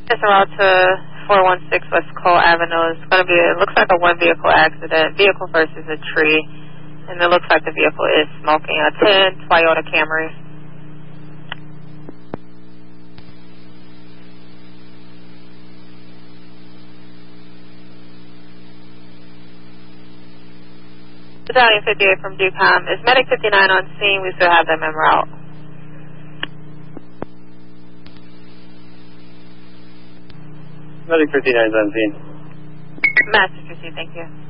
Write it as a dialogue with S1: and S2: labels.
S1: It's around to 416 West Cole Avenue. It's going to be, it looks like a one-vehicle accident. Vehicle versus a tree. And it looks like the vehicle is smoking. A 10 Toyota Camry. Battalion 58 from DECOM. Is Medic 59 on scene? We still have them en route.
S2: Medic 59 is on scene.
S1: Master, thank you.